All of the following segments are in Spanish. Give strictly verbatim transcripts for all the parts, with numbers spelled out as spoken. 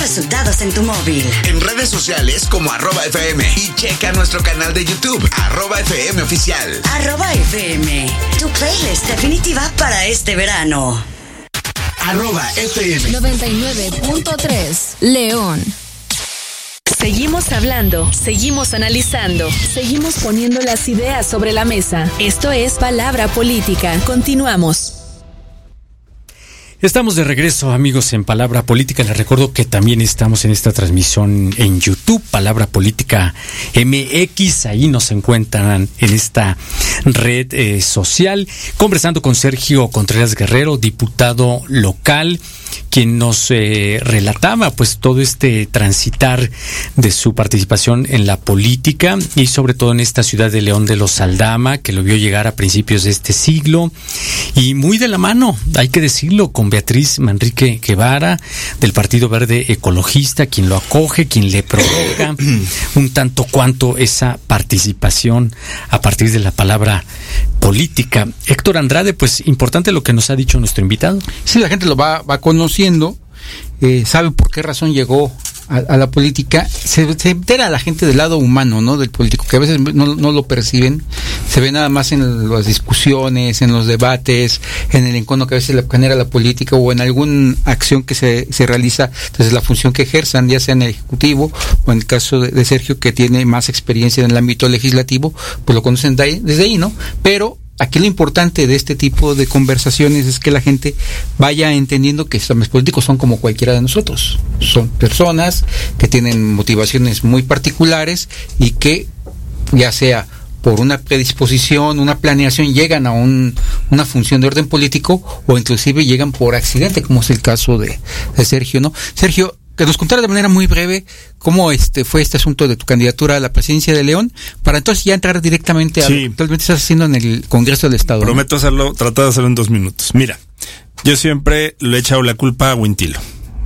resultados en tu móvil. En redes sociales como arroba F M y checa nuestro canal de YouTube, arroba F M Oficial. Arroba F M, tu playlist definitiva para este verano. Arroba F M noventa y nueve punto tres, León. Seguimos hablando, seguimos analizando, seguimos poniendo las ideas sobre la mesa. Esto es Palabra Política. Continuamos. Estamos de regreso, amigos, en Palabra Política. Les recuerdo que también estamos en esta transmisión en YouTube, Palabra Política M X. Ahí nos encuentran en esta red eh, social, conversando con Sergio Contreras Guerrero, diputado local, quien nos eh, relataba pues todo este transitar de su participación en la política y sobre todo en esta ciudad de León de los Aldama, que lo vio llegar a principios de este siglo y muy de la mano, hay que decirlo, con Beatriz Manrique Guevara del Partido Verde Ecologista, quien lo acoge, quien le provoca un tanto cuanto esa participación a partir de la palabra política. Héctor Andrade, pues importante lo que nos ha dicho nuestro invitado. Sí, la gente lo va, va conociendo, eh, sabe por qué razón llegó a, a la política, se, se entera a la gente del lado humano, ¿no? Del político, que a veces no, no lo perciben, se ve nada más en las discusiones, en los debates, en el encono que a veces le genera la política o en alguna acción que se, se realiza desde la función que ejerzan, ya sea en el Ejecutivo o en el caso de, de Sergio, que tiene más experiencia en el ámbito legislativo, pues lo conocen de ahí, desde ahí, ¿no? Pero aquí lo importante de este tipo de conversaciones es que la gente vaya entendiendo que los políticos son como cualquiera de nosotros. Son personas que tienen motivaciones muy particulares y que, ya sea por una predisposición, una planeación, llegan a un, una función de orden político o inclusive llegan por accidente, como es el caso de, de Sergio, ¿no? Sergio, que nos contara de manera muy breve cómo este fue este asunto de tu candidatura a la presidencia de León, para entonces ya entrar directamente a sí. lo que actualmente estás haciendo en el Congreso del Estado. Prometo, ¿no?, hacerlo, tratar de hacerlo en dos minutos. Mira, yo siempre le he echado la culpa a Wintilo,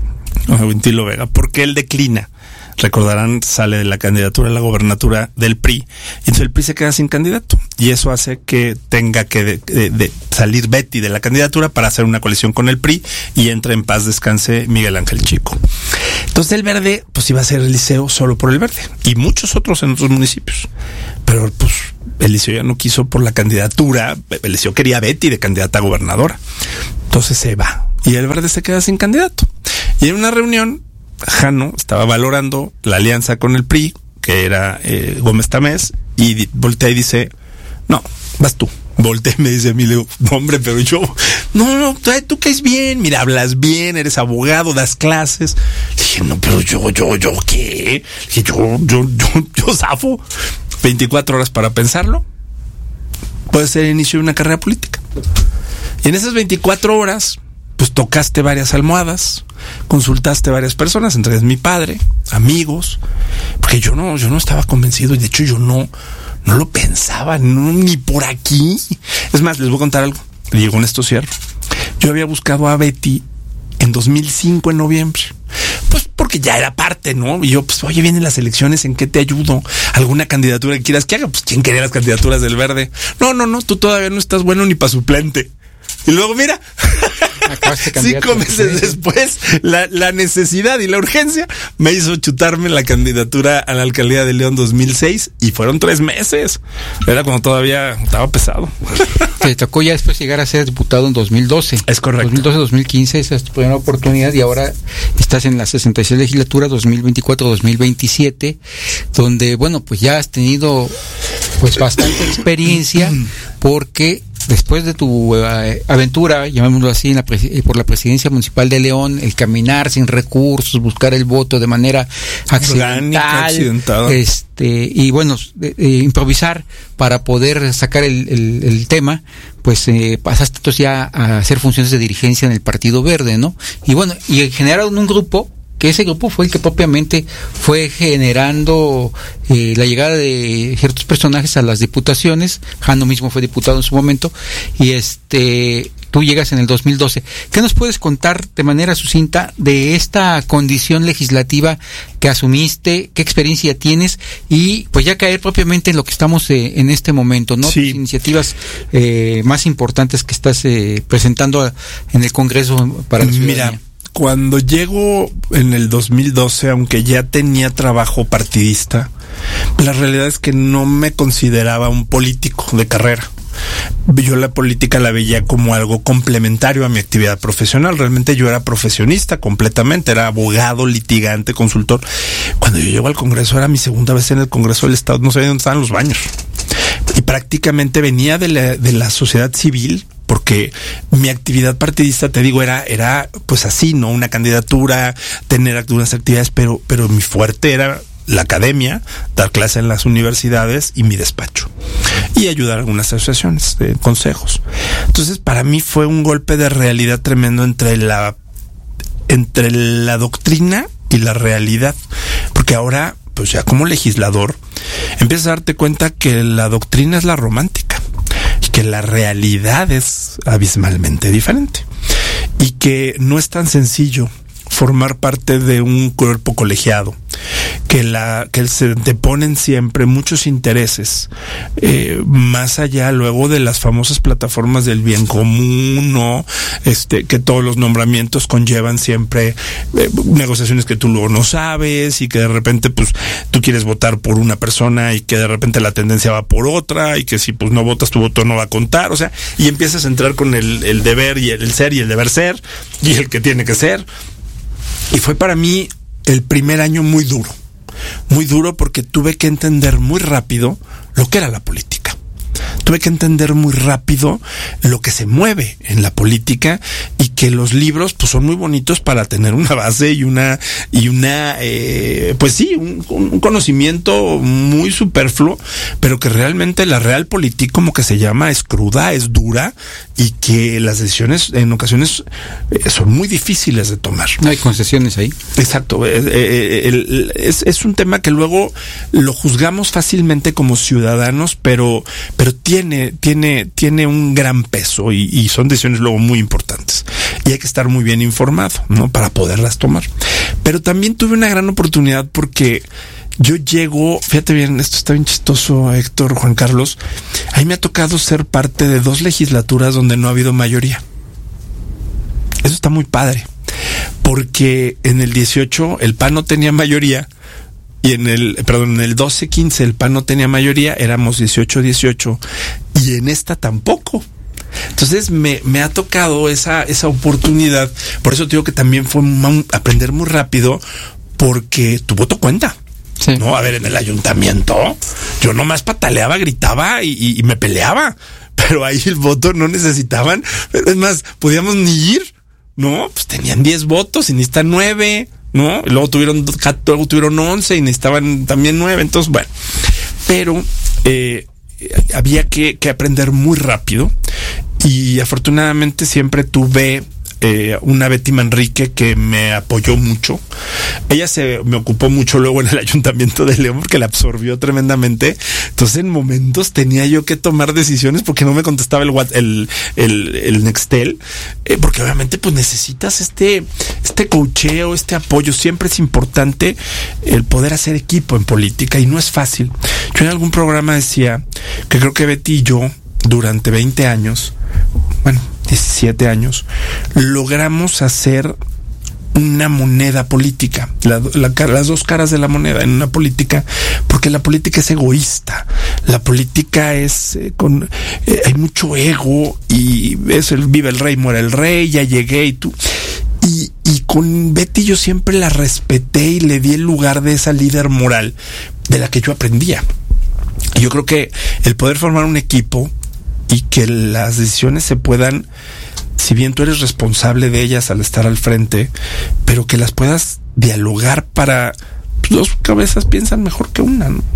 a Wintilo Vega, porque él declina. Recordarán, sale de la candidatura a la gobernatura del P R I, y entonces el P R I se queda sin candidato, y eso hace que tenga que de, de, de salir Betty de la candidatura para hacer una coalición con el P R I, y entra en paz descanse Miguel Ángel Chico. Entonces el Verde, pues iba a ser Eliseo solo por el Verde, y muchos otros en otros municipios, pero pues Eliseo ya no quiso por la candidatura, Eliseo quería a Betty de candidata a gobernadora, entonces se va, y el Verde se queda sin candidato, y en una reunión Jano estaba valorando la alianza con el P R I, que era eh, Gómez Tamés, y di, voltea y dice, no, vas tú. Voltea y me dice a mí, le digo, no, hombre, pero yo, no, no, tú, tú caes bien, mira, hablas bien, eres abogado, das clases. Le dije, no, pero yo, yo, yo, ¿qué? Le dije, yo, yo, yo, yo zafo. veinticuatro horas para pensarlo. Puede ser el inicio de una carrera política. Y en esas veinticuatro horas, pues tocaste varias almohadas, consultaste varias personas, entre ellas mi padre, amigos, porque yo no, yo no estaba convencido, y de hecho yo no, no lo pensaba, no, ni por aquí. Es más, les voy a contar algo, y con esto cierro. Yo había buscado a Betty en dos mil cinco, en noviembre, pues porque ya era parte, ¿no? Y yo, pues, oye, vienen las elecciones, ¿en qué te ayudo? ¿Alguna candidatura que quieras que haga? Pues, ¿quién quería las candidaturas del Verde? No, no, no, tú todavía no estás bueno ni para suplente. Y luego, mira, cinco meses después, la, la necesidad y la urgencia me hizo chutarme la candidatura a la alcaldía de León dos mil seis, y fueron tres meses. Era cuando todavía estaba pesado. Te tocó ya después llegar a ser diputado en dos mil doce. Es correcto. dos mil doce, dos mil quince, esa es tu primera oportunidad, y ahora estás en la sesenta y seis legislatura, dos mil veinticuatro, dos mil veintisiete, donde, bueno, pues ya has tenido pues bastante experiencia, porque después de tu uh, aventura, llamémoslo así, en la presi- por la presidencia municipal de León, el caminar sin recursos, buscar el voto de manera accidental, este, y bueno, eh, eh, improvisar para poder sacar el, el, el tema, pues eh, pasaste entonces ya a hacer funciones de dirigencia en el Partido Verde, ¿no? Y bueno, y generaron un grupo, que ese grupo fue el que propiamente fue generando eh, la llegada de ciertos personajes a las diputaciones. Jano mismo fue diputado en su momento, y este tú llegas en el dos mil doce. ¿Qué nos puedes contar de manera sucinta de esta condición legislativa que asumiste? ¿Qué experiencia tienes? Y pues ya caer propiamente en lo que estamos eh, en este momento, ¿no? Sí. Tus iniciativas eh, más importantes que estás eh, presentando a, en el Congreso para la ciudadanía. Mira, cuando llego en el dos mil doce, aunque ya tenía trabajo partidista, la realidad es que no me consideraba un político de carrera. Yo la política la veía como algo complementario a mi actividad profesional. Realmente yo era profesionista completamente, era abogado, litigante, consultor. Cuando yo llego al Congreso, era mi segunda vez en el Congreso del Estado, no sabía dónde estaban los baños. Y prácticamente venía de la, de la sociedad civil, porque mi actividad partidista, te digo, era, era pues así, ¿no? Una candidatura, tener algunas actividades, pero, pero mi fuerte era la academia, dar clase en las universidades y mi despacho. Y ayudar a algunas asociaciones de consejos. Entonces, para mí fue un golpe de realidad tremendo entre la, entre la doctrina y la realidad. Porque ahora, pues ya como legislador, empiezas a darte cuenta que la doctrina es la romántica. Y que la realidad es abismalmente diferente. Y que no es tan sencillo formar parte de un cuerpo colegiado, que la que se te ponen siempre muchos intereses, eh, más allá luego de las famosas plataformas del bien común, ¿no? Este, que todos los nombramientos conllevan siempre eh, negociaciones que tú luego no sabes, y que de repente pues tú quieres votar por una persona y que de repente la tendencia va por otra, y que si pues no votas tu voto no va a contar, o sea, y empiezas a entrar con el, el deber y el, el ser y el deber ser y el que tiene que ser. Y fue para mí el primer año muy duro, muy duro porque tuve que entender muy rápido lo que era la política. Tuve que entender muy rápido lo que se mueve en la política, y que los libros pues son muy bonitos para tener una base y una y una eh, pues sí un, un conocimiento muy superfluo, pero que realmente la real política, como que se llama, es cruda, es dura, y que las decisiones en ocasiones eh, son muy difíciles de tomar. No hay concesiones ahí. Exacto. Eh, eh, el, es, es un tema que luego lo juzgamos fácilmente como ciudadanos, pero pero tiene tiene tiene un gran peso, y, y son decisiones luego muy importantes, y hay que estar muy bien informado, ¿no? Para poderlas tomar. Pero también tuve una gran oportunidad porque yo llego, fíjate bien, esto está bien chistoso, Héctor, Juan Carlos, a mí me ha tocado ser parte de dos legislaturas donde no ha habido mayoría. Eso está muy padre, porque en el dieciocho el P A N no tenía mayoría, y en el, perdón, en el doce quince el P A N no tenía mayoría, éramos dieciocho dieciocho, y en esta tampoco. Entonces me, me ha tocado esa, esa oportunidad. Por eso te digo que también fue un, aprender muy rápido, porque tu voto cuenta. Sí. No, a ver, en el ayuntamiento yo nomás pataleaba, gritaba y, y, y me peleaba, pero ahí el voto no necesitaban. Es más, podíamos ni ir, ¿no? Pues tenían diez votos y necesitan nueve, ¿no? Y luego tuvieron, luego tuvieron once y necesitaban también nueve. Entonces, bueno, pero eh, había que, que aprender muy rápido, y afortunadamente siempre tuve eh, una Betty Manrique que me apoyó mucho. Ella se me ocupó mucho luego en el Ayuntamiento de León, porque la absorbió tremendamente. Entonces en momentos tenía yo que tomar decisiones porque no me contestaba el el, el, el Nextel, eh, porque obviamente pues necesitas este este coacheo, este apoyo. Siempre es importante el poder hacer equipo en política, y no es fácil. Yo en algún programa decía que creo que Betty y yo durante veinte años, bueno, diecisiete años, logramos hacer una moneda política, la, la, las dos caras de la moneda en una política, porque la política es egoísta, la política es eh, con eh, hay mucho ego, y es el vive el rey, muere el rey, ya llegué y tú. Y, y con Betty yo siempre la respeté y le di el lugar de esa líder moral de la que yo aprendía. Y yo creo que el poder formar un equipo y que las decisiones se puedan, si bien tú eres responsable de ellas al estar al frente, pero que las puedas dialogar para, pues, dos cabezas piensan mejor que una, ¿no?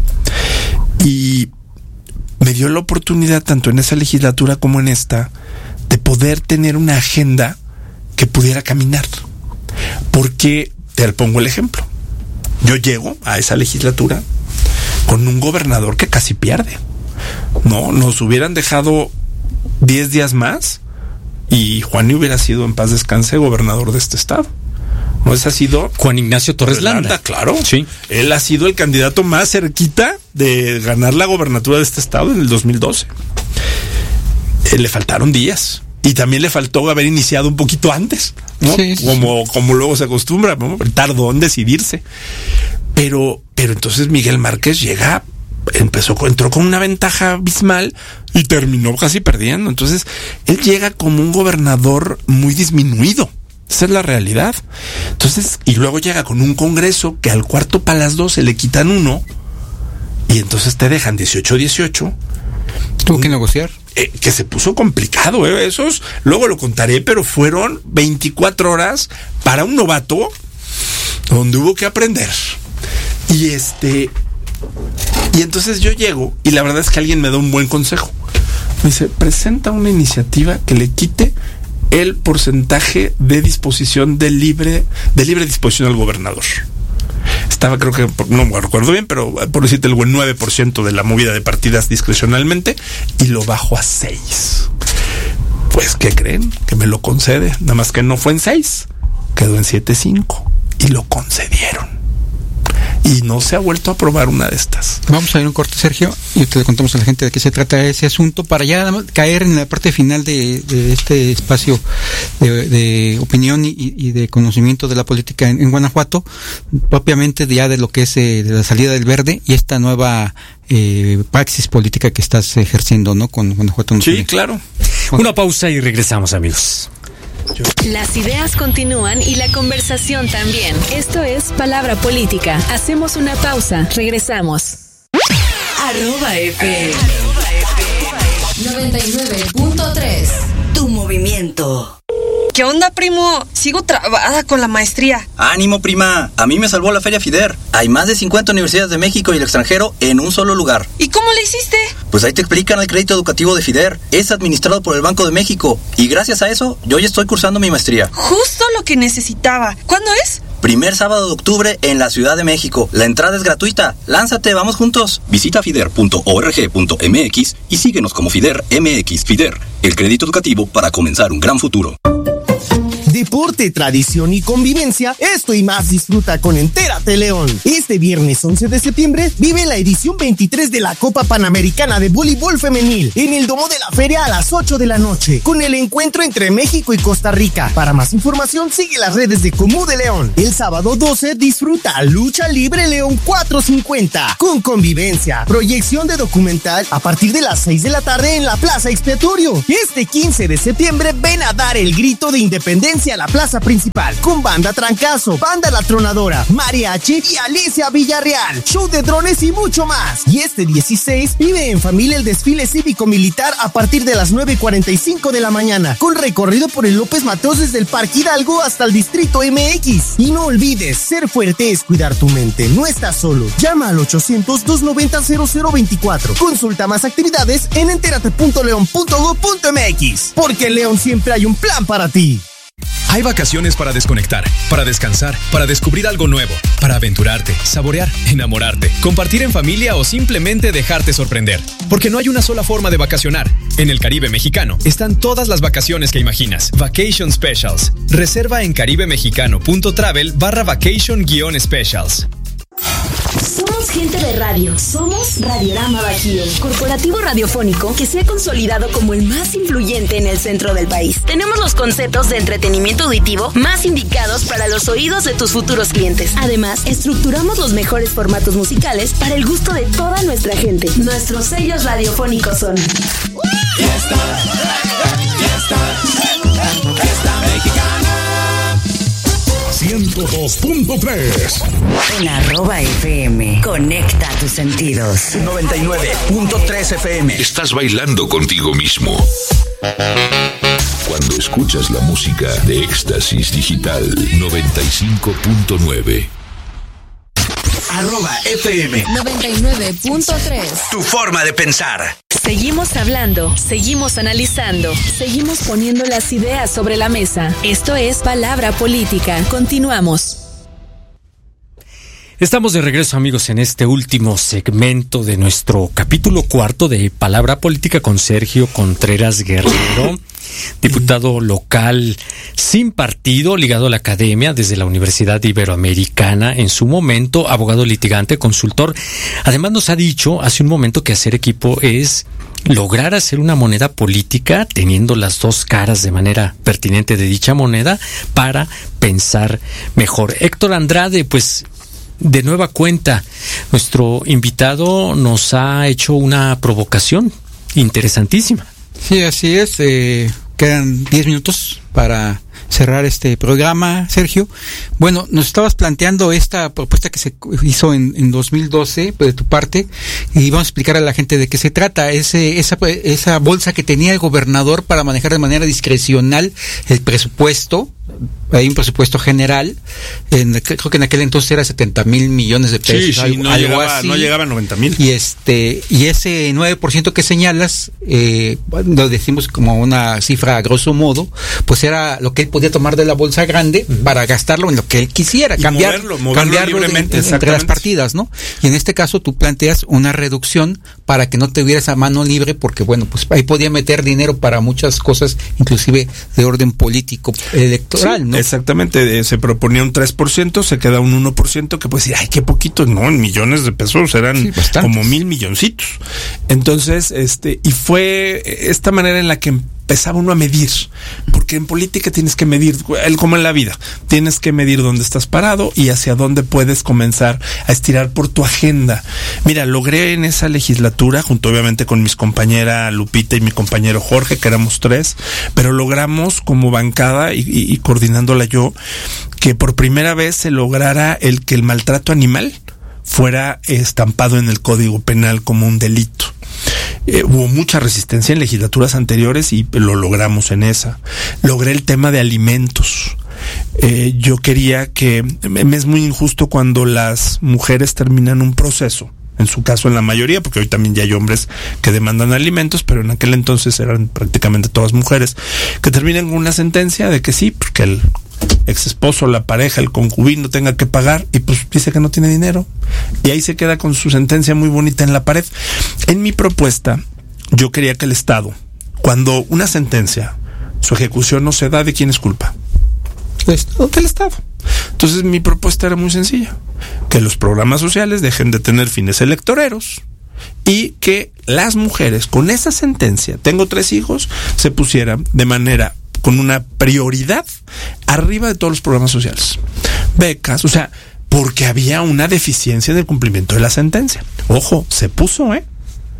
Y me dio la oportunidad, tanto en esa legislatura como en esta, de poder tener una agenda que pudiera caminar. Porque, te pongo el ejemplo, yo llego a esa legislatura con un gobernador que casi pierde. No, nos hubieran dejado diez días más y Juan hubiera sido, en paz descanse, gobernador de este estado. No, ese ha sido Juan Ignacio Torres Landa. Landa, claro. Sí. Él ha sido el candidato más cerquita de ganar la gobernatura de este estado en el dos mil doce. Eh, le faltaron días. Y también le faltó haber iniciado un poquito antes, ¿no? Sí, sí, como, como luego se acostumbra, ¿no? Tardó en decidirse. Pero, pero entonces Miguel Márquez llega, empezó, entró con una ventaja abismal y terminó casi perdiendo. Entonces, él llega como un gobernador muy disminuido. Esa es la realidad. Entonces, y luego llega con un Congreso que al cuarto para las dos se le quitan uno y entonces te dejan dieciocho dieciocho. Tuvo que negociar. Eh, que se puso complicado, ¿eh? Esos, luego lo contaré, pero fueron veinticuatro horas para un novato donde hubo que aprender. Y este, y entonces yo llego y la verdad es que alguien me da un buen consejo. Me dice, presenta una iniciativa que le quite el porcentaje de disposición de libre, de libre disposición al gobernador. Estaba, creo que, no me recuerdo bien, pero por decirte el buen nueve por ciento de la movida de partidas discrecionalmente, y lo bajo a seis. Pues, ¿qué creen? Que me lo concede. Nada más que no fue en seis, quedó en siete cinco, y lo concedieron. Y no se ha vuelto a aprobar una de estas. Vamos a ver un corte, Sergio, y te le contamos a la gente de qué se trata ese asunto para ya caer en la parte final de, de este espacio de, de opinión y, y de conocimiento de la política en, en Guanajuato, propiamente ya de lo que es eh, de la salida del verde y esta nueva eh, praxis política que estás ejerciendo, ¿no? Con Guanajuato. Sí, tiene. Claro. Una pausa y regresamos, amigos. Las ideas continúan y la conversación también. Esto es Palabra Política. Hacemos una pausa. Regresamos. Arroba F M noventa y nueve punto tres. Tu movimiento. ¿Qué onda, primo? Sigo trabada con la maestría. ¡Ánimo, prima! A mí me salvó la Feria FIDER. Hay más de cincuenta universidades de México y el extranjero en un solo lugar. ¿Y cómo le hiciste? Pues ahí te explican el crédito educativo de FIDER. Es administrado por el Banco de México. Y gracias a eso, yo ya estoy cursando mi maestría. Justo lo que necesitaba. ¿Cuándo es? Primer sábado de octubre en la Ciudad de México. La entrada es gratuita. Lánzate, vamos juntos. Visita fider punto org punto m x y síguenos como FIDER M X. FIDER, el crédito educativo para comenzar un gran futuro. Deporte, tradición y convivencia, esto y más disfruta con Entérate León. Este viernes once de septiembre vive la edición veintitrés de la Copa Panamericana de Voleibol Femenil en el Domo de la Feria a las ocho de la noche, con el encuentro entre México y Costa Rica. Para más información sigue las redes de Comú de León. El sábado doce disfruta Lucha Libre León cuatrocientos cincuenta con convivencia, proyección de documental a partir de las seis de la tarde en la Plaza Expiatorio. Este quince de septiembre ven a dar el grito de independencia a la plaza principal con Banda Trancazo, Banda La Tronadora, Mariachi y Alicia Villarreal, show de drones y mucho más. Y este dieciséis vive en familia el desfile cívico-militar a partir de las nueve cuarenta y cinco de la mañana, con recorrido por el López Mateos desde el Parque Hidalgo hasta el Distrito M X. Y no olvides, ser fuerte es cuidar tu mente, no estás solo. Llama al ochocientos, doscientos noventa, cero cero veinticuatro. Consulta más actividades en entérate punto león punto gob punto m x, porque en León siempre hay un plan para ti. Hay vacaciones para desconectar, para descansar, para descubrir algo nuevo, para aventurarte, saborear, enamorarte, compartir en familia o simplemente dejarte sorprender. Porque no hay una sola forma de vacacionar. En el Caribe mexicano están todas las vacaciones que imaginas. Vacation Specials. Reserva en caribemexicano punto travel barra vacation guión specials. Somos gente de radio, somos Radiorama Bajío, corporativo radiofónico que se ha consolidado como el más influyente en el centro del país. Tenemos los conceptos de entretenimiento auditivo más indicados para los oídos de tus futuros clientes. Además, estructuramos los mejores formatos musicales para el gusto de toda nuestra gente. Nuestros sellos radiofónicos son Fiesta, fiesta, fiesta mexicana ciento dos punto tres. En arroba F M, conecta tus sentidos. noventa y nueve punto tres F M. Estás bailando contigo mismo. Cuando escuchas la música de Éxtasis Digital noventa y cinco punto nueve. Arroba F M noventa y nueve punto tres. Tu forma de pensar. Seguimos hablando, seguimos analizando, seguimos poniendo las ideas sobre la mesa. Esto es Palabra Política. Continuamos. Estamos de regreso, amigos, en este último segmento de nuestro capítulo cuarto de Palabra Política con Sergio Contreras Guerrero. diputado local sin partido, ligado a la academia desde la Universidad Iberoamericana en su momento, abogado litigante, consultor. Además nos ha dicho hace un momento que hacer equipo es lograr hacer una moneda política teniendo las dos caras de manera pertinente de dicha moneda para pensar mejor. Héctor Andrade, pues de nueva cuenta, nuestro invitado nos ha hecho una provocación interesantísima. Sí, así es. Eh, quedan diez minutos para cerrar este programa, Sergio. Bueno, nos estabas planteando esta propuesta que se hizo en, en dos mil doce, pues, de tu parte, y vamos a explicar a la gente de qué se trata. Ese, esa, esa bolsa que tenía el gobernador para manejar de manera discrecional el presupuesto. Hay un presupuesto general, en, creo que en aquel entonces era setenta mil millones de pesos, sí, sí, algo, no, algo llegaba, así. no llegaba a noventa mil. Y este, y ese nueve por ciento que señalas, eh, lo decimos como una cifra a grosso modo, pues era lo que él podía tomar de la bolsa grande uh-huh. para gastarlo en lo que él quisiera, y cambiar, moverlo, moverlo cambiarlo libremente, de, entre las partidas, ¿no? Y en este caso tú planteas una reducción para que no te hubiera esa mano libre, porque bueno, pues ahí podía meter dinero para muchas cosas, inclusive de orden político electoral, sí, ¿no? Exactamente, se proponía un tres por ciento, se queda un uno por ciento, que puede decir, ay, qué poquito, no, en millones de pesos, eran sí, como mil milloncitos. Entonces, este, y fue esta manera en la que empezaba uno a medir, porque en política tienes que medir, como en la vida, tienes que medir dónde estás parado y hacia dónde puedes comenzar a estirar por tu agenda. Mira, logré en esa legislatura, junto obviamente con mis compañera Lupita y mi compañero Jorge, que éramos tres, pero logramos como bancada y, y, y coordinándola yo, que por primera vez se lograra el que el maltrato animal fuera estampado en el Código Penal como un delito. Eh, hubo mucha resistencia en legislaturas anteriores y lo logramos en esa. Logré el tema de alimentos. Eh, yo quería que, me es muy injusto cuando las mujeres terminan un proceso, en su caso en la mayoría, porque hoy también ya hay hombres que demandan alimentos, pero en aquel entonces eran prácticamente todas mujeres, que terminan con una sentencia de que sí, porque el ex esposo, la pareja, el concubino tenga que pagar, y pues dice que no tiene dinero, y ahí se queda con su sentencia muy bonita en la pared. En mi propuesta, yo quería que el Estado, cuando una sentencia, su ejecución no se da, ¿de quién es culpa? Pues, del Estado. Entonces mi propuesta era muy sencilla, que los programas sociales dejen de tener fines electoreros y que las mujeres con esa sentencia, tengo tres hijos, se pusieran de manera con una prioridad arriba de todos los programas sociales, becas, o sea, porque había una deficiencia en el cumplimiento de la sentencia. Ojo, se puso, ¿eh?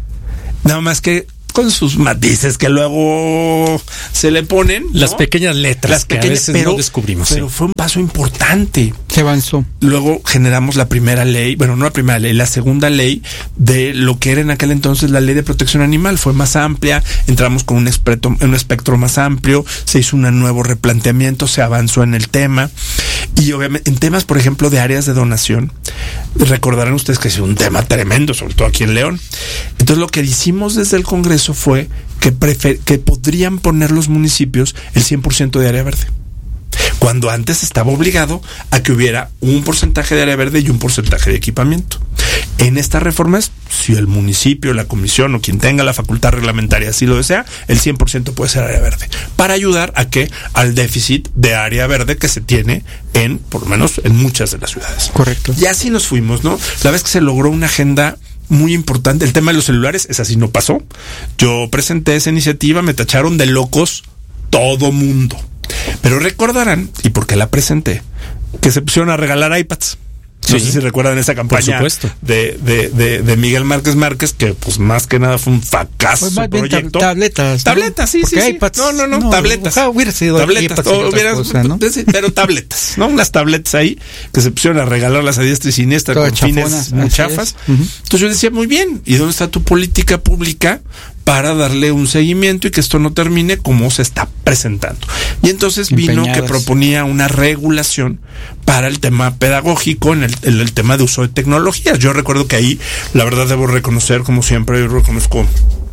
Nada más que con sus matices que luego se le ponen, ¿no? Las pequeñas letras, las pequeñas, que a veces pero, no descubrimos. Pero sí. fue un paso importante. Se avanzó. Luego generamos la primera ley, bueno, no la primera ley, la segunda ley de lo que era en aquel entonces la ley de protección animal. Fue más amplia, entramos con un espectro, un espectro más amplio, se hizo un nuevo replanteamiento, se avanzó en el tema. Y obviamente en temas, por ejemplo, de áreas de donación, recordarán ustedes que es un tema tremendo, sobre todo aquí en León. Entonces lo que hicimos desde el Congreso fue que, prefer- que podrían poner los municipios el cien por ciento de área verde, cuando antes estaba obligado a que hubiera un porcentaje de área verde y un porcentaje de equipamiento. En estas reformas, si el municipio, la comisión o quien tenga la facultad reglamentaria así lo desea, el cien por ciento puede ser área verde, para ayudar a que al déficit de área verde que se tiene en, por lo menos, en muchas de las ciudades. Correcto. Y así nos fuimos, ¿no? La vez que se logró una agenda muy importante, el tema de los celulares, es así, no pasó. Yo presenté esa iniciativa, me tacharon de locos todo mundo. Pero recordarán, y porque la presenté, que se pusieron a regalar iPads. No sí, sé si recuerdan esa campaña de, de, de, de Miguel Márquez Márquez, que pues más que nada fue un fracaso pues proyecto. Tab- tabletas. Tabletas, sí, sí, sí. iPads, no, no, no, no, tabletas. Ojalá hubiera sido tabletas, iPads o hubieras, cosa, ¿no? Pero tabletas, ¿no? Unas tabletas ahí que se pusieron a regalarlas a diestra y siniestra con fines muy chafas. Uh-huh. Entonces yo decía, muy bien, ¿y dónde está tu política pública para darle un seguimiento y que esto no termine como se está presentando? Y entonces vino que proponía una regulación para el tema pedagógico en el, en el tema de uso de tecnologías. Yo recuerdo que ahí, la verdad debo reconocer, como siempre, yo reconozco,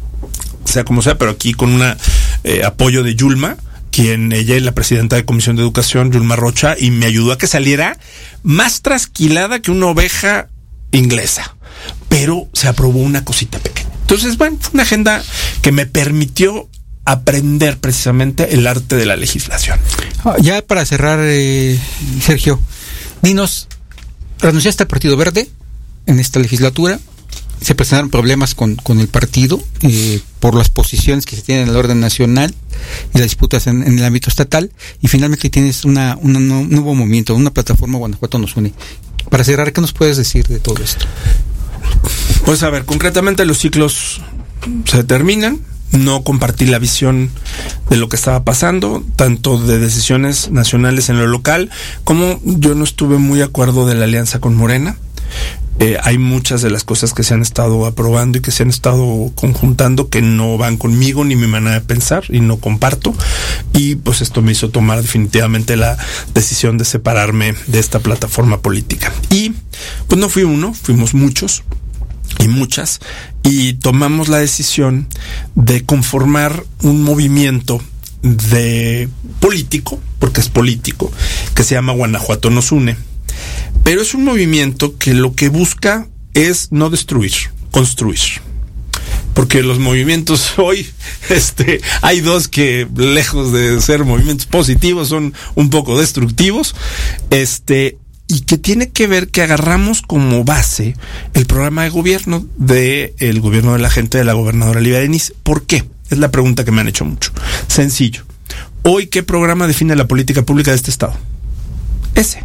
sea como sea, pero aquí con un eh, apoyo de Yulma, quien ella es la presidenta de Comisión de Educación, Yulma Rocha, y me ayudó a que saliera más trasquilada que una oveja inglesa. Pero se aprobó una cosita pequeña. Entonces, bueno, fue una agenda que me permitió aprender precisamente el arte de la legislación. Ya para cerrar, eh, Sergio, dinos, renunciaste al Partido Verde en esta legislatura, se presentaron problemas con, con el partido eh, por las posiciones que se tienen en el orden nacional y las disputas en, en el ámbito estatal, y finalmente tienes una, una, un nuevo movimiento, una plataforma Guanajuato nos une. Para cerrar, ¿qué nos puedes decir de todo esto? Pues a ver, concretamente los ciclos se terminan. No compartí la visión de lo que estaba pasando, tanto de decisiones nacionales en lo local, como yo no estuve muy de acuerdo de la alianza con Morena. Eh, hay muchas de las cosas que se han estado aprobando y que se han estado conjuntando que no van conmigo ni mi manera de pensar y no comparto, y pues esto me hizo tomar definitivamente la decisión de separarme de esta plataforma política. Y pues no fui uno, fuimos muchos y muchas, y tomamos la decisión de conformar un movimiento de político, porque es político, que se llama Guanajuato nos une. Pero es un movimiento que lo que busca es no destruir, construir. Porque los movimientos hoy, este, hay dos que lejos de ser movimientos positivos son un poco destructivos, este, y que tiene que ver que agarramos como base el programa de gobierno de el gobierno de la gente de la gobernadora Livia Denis. ¿Por qué? Es la pregunta que me han hecho mucho. Sencillo. Hoy, ¿qué programa define la política pública de este estado? Ese.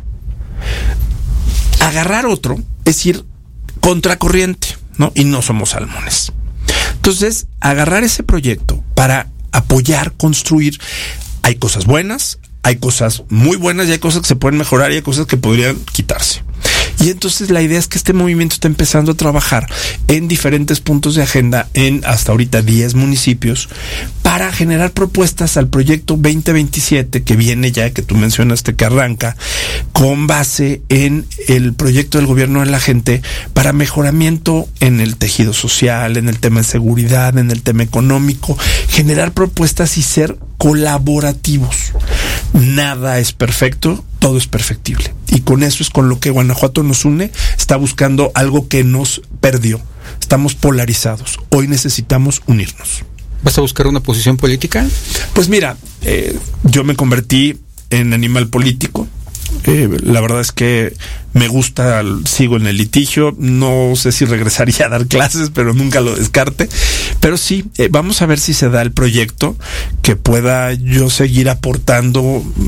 Agarrar otro es ir contracorriente, ¿no? Y no somos salmones. Entonces, agarrar ese proyecto para apoyar, construir, hay cosas buenas, hay cosas muy buenas y hay cosas que se pueden mejorar y hay cosas que podrían quitarse. Y entonces la idea es que este movimiento está empezando a trabajar en diferentes puntos de agenda en hasta ahorita diez municipios para generar propuestas al proyecto veinte veintisiete que viene ya, que tú mencionaste que arranca, con base en el proyecto del gobierno de la gente para mejoramiento en el tejido social, en el tema de seguridad, en el tema económico, generar propuestas y ser colaborativos. Nada es perfecto, todo es perfectible. Y con eso es con lo que Guanajuato nos une, está buscando algo que nos perdió. Estamos polarizados. Hoy necesitamos unirnos. ¿Vas a buscar una posición política? Pues mira, eh, yo me convertí en animal político. Eh, la verdad es que me gusta, sigo en el litigio, no sé si regresaría a dar clases, pero nunca lo descarte. Pero sí, eh, vamos a ver si se da el proyecto que pueda yo seguir aportando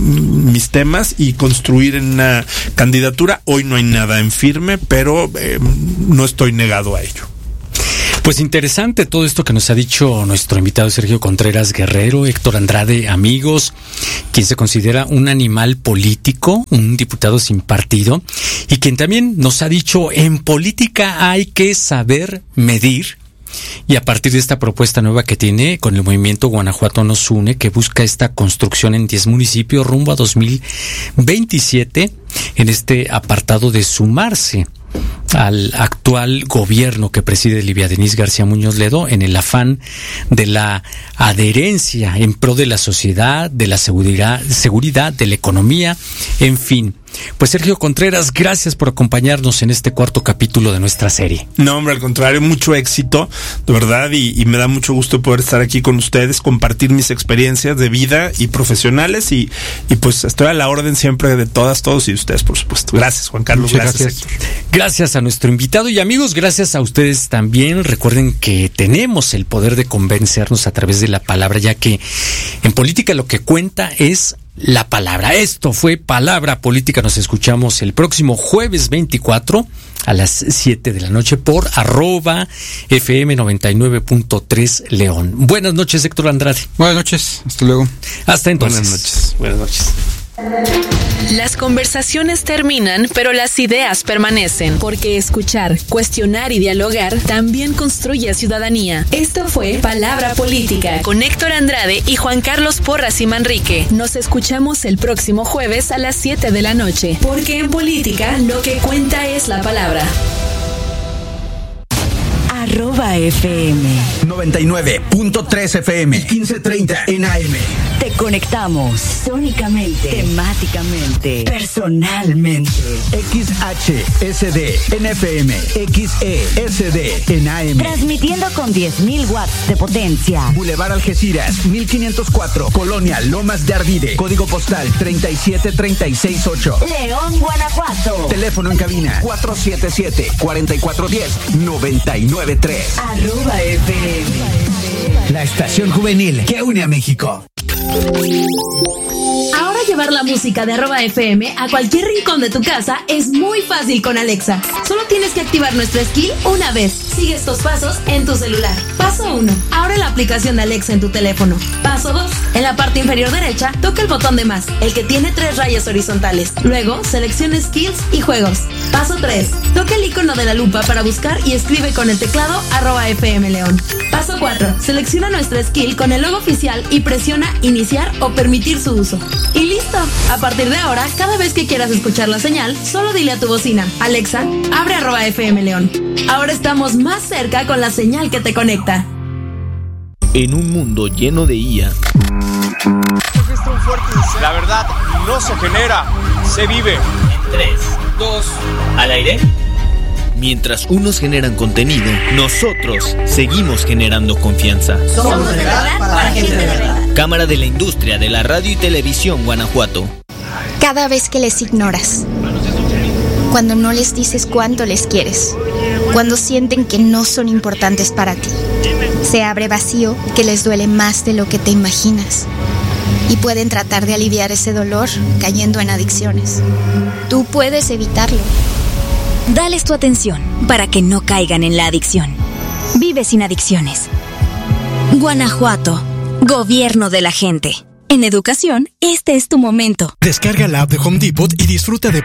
mis temas y construir en una candidatura. Hoy no hay nada en firme, pero eh, no estoy negado a ello. Pues interesante todo esto que nos ha dicho nuestro invitado Sergio Contreras Guerrero, Héctor Andrade, amigos, quien se considera un animal político, un diputado sin partido, y quien también nos ha dicho, en política hay que saber medir. Y a partir de esta propuesta nueva que tiene con el movimiento Guanajuato nos une, que busca esta construcción en diez municipios rumbo a dos mil veintisiete, en este apartado de sumarse al actual gobierno que preside Livia Denis García Muñoz Ledo en el afán de la adherencia en pro de la sociedad, de la seguridad, seguridad, de la economía, en fin. Pues Sergio Contreras, gracias por acompañarnos en este cuarto capítulo de nuestra serie. No, hombre, al contrario, mucho éxito, de verdad, y, y me da mucho gusto poder estar aquí con ustedes, compartir mis experiencias de vida y profesionales, y, y pues estoy a la orden siempre de todas, todos y de ustedes, por supuesto. Gracias, Juan Carlos, gracias, gracias, Héctor. Gracias a nuestro invitado y amigos, gracias a ustedes también. Recuerden que tenemos el poder de convencernos a través de la palabra, ya que en política lo que cuenta es la palabra. Esto fue Palabra Política. Nos escuchamos el próximo jueves veinticuatro a las siete de la noche por arroba F M noventa y nueve punto tres León. Buenas noches, Héctor Andrade. Buenas noches, hasta luego. Hasta entonces. Buenas noches. Buenas noches. Las conversaciones terminan, pero las ideas permanecen, porque escuchar, cuestionar y dialogar también construye ciudadanía. Esto fue Palabra Política con Héctor Andrade y Juan Carlos Porras y Manrique. Nos escuchamos el próximo jueves a las siete de la noche, porque en política lo que cuenta es la palabra. Arroba Arroba F M. noventa y nueve punto tres F M. quince treinta en A M. Te conectamos sónicamente, temáticamente, personalmente. X H S D en F M. X E S D en A M. Transmitiendo con diez mil watts de potencia. Boulevard Algeciras, mil quinientos cuatro. Colonia Lomas de Ardide. Código postal treinta y siete treinta y seis ocho. León, Guanajuato. Teléfono en cabina cuatro siete siete, cuatro cuatro uno cero, nueve nueve tres. Arroba F M. La estación juvenil que une a México. Ahora llevar la música de arroba F M a cualquier rincón de tu casa es muy fácil con Alexa. Solo tienes que activar nuestra skill una vez. Sigue estos pasos en tu celular. Paso uno. Abre la aplicación de Alexa en tu teléfono. Paso dos. En la parte inferior derecha, toca el botón de más, el que tiene tres rayas horizontales. Luego, selecciona skills y juegos. Paso tres. Toca el icono de la lupa para buscar y escribe con el teclado arroba F M León. Paso cuatro. Selecciona nuestra skill con el logo oficial y presiona iniciar o permitir su uso. Y listo. A partir de ahora, cada vez que quieras escuchar la señal, solo dile a tu bocina: Alexa, abre arroba F M León. Ahora estamos más cerca con la señal que te conecta. En un mundo lleno de I A, la verdad no se genera, se vive. En tres, dos, al aire. Mientras unos generan contenido, nosotros seguimos generando confianza. Somos de verdad para gente de verdad. Cámara de la Industria de la Radio y Televisión Guanajuato. Cada vez que les ignoras, cuando no les dices cuánto les quieres, cuando sienten que no son importantes para ti, se abre vacío que les duele más de lo que te imaginas y pueden tratar de aliviar ese dolor cayendo en adicciones. Tú puedes evitarlo. Dales tu atención para que no caigan en la adicción. Vive sin adicciones. Guanajuato, gobierno de la gente. En educación, este es tu momento. Descarga la app de Home Depot y disfruta de